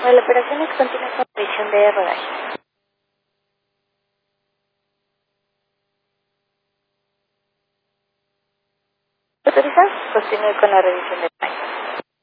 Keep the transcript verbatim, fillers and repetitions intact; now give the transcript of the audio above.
Bueno, la operación es continua con revisión de rodaje. ¿Autorizado? Continúe con la revisión de rodaje.